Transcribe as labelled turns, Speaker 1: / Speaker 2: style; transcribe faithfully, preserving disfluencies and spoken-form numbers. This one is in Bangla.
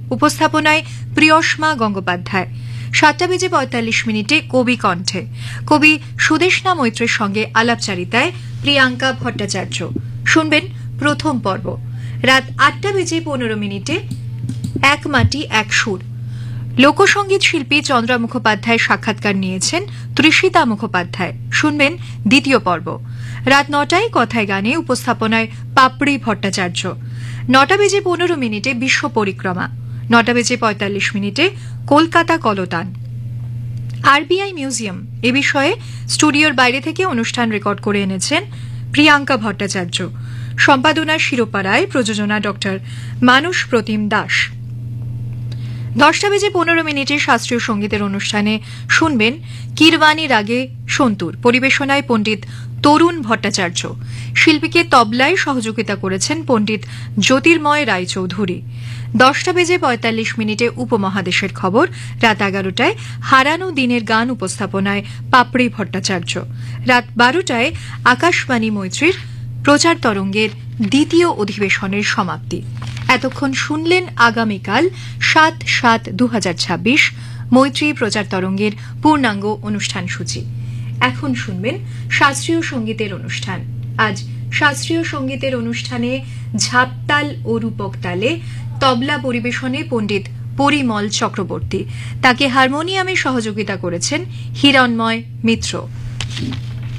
Speaker 1: উপস্থাপনায় প্রিয়সমা গঙ্গোপাধ্যায়। সাতটা বেজে পঁয়তাল্লিশ মিনিটে কবি কণ্ঠে কবি সুদেষ্ণা মৈত্রের সঙ্গে আলাপচারিতায় প্রিয়াঙ্কা ভট্টাচার্য। শুনবেন প্রথম পর্ব। রাত আটটা বেজে পনেরো মিনিটে এক মাটি এক সুর লোকসঙ্গীত শিল্পী চন্দ্রা মুখোপাধ্যায় সাক্ষাৎকার নিয়েছেন তৃষিতা মুখোপাধ্যায়। শুনবেন দ্বিতীয় পর্ব। রাত নটায় কথায় গানে উপস্থাপনায় পাপড়ি ভট্টাচার্য। নটা বেজে পনেরো মিনিটে বিশ্ব পরিক্রমা। নটা বেজে পঁয়তাল্লিশ মিনিটে কলকাতা কলতান। আরবিআই মিউজিয়াম এ বিষয়ে স্টুডিওর বাইরে থেকে অনুষ্ঠান রেকর্ড করে এনেছেন প্রিয়াঙ্কা ভট্টাচার্য। সম্পাদনা শিরোপাড়ায়, প্রযোজনা ডক্টর মানুষ প্রতিম দাস। দশটা বেজে পনেরো মিনিটে শাস্ত্রীয় সঙ্গীতের অনুষ্ঠানে শুনবেন কিরবানি রাগে সন্তুর, পরিবেশনায় পণ্ডিত তরুণ ভট্টাচার্য। শিল্পীকে তবলায় সহযোগিতা করেছেন পণ্ডিত জ্যোতির্ময় রায়চৌধুরী। দশটা বেজে পঁয়তাল্লিশ মিনিটে উপমহাদেশের খবর। রাত এগারোটায় হারানো দিনের গান উপস্থাপনায় পাপড়ি ভট্টাচার্য। রাত বারোটায় আকাশবাণী মৈত্রীর প্রচার তরঙ্গের দ্বিতীয় অধিবেশনের সমাপ্তি। এতক্ষণ শুনলেন আগামীকাল সাত সাত দু হাজার ছাব্বিশ মৈত্রী প্রচার তরঙ্গের পূর্ণাঙ্গ অনুষ্ঠান সূচি। এখন শুনবেন শাস্ত্রীয় সঙ্গীতের অনুষ্ঠান। আজ শাস্ত্রীয় সঙ্গীতের অনুষ্ঠানে ঝাপতাল ও রূপক তালে তবলা পরিবেশনে পণ্ডিত পরিমল চক্রবর্তী। তাকে হারমোনিয়ামে সহযোগিতা করেছেন হিরণময় মিত্র।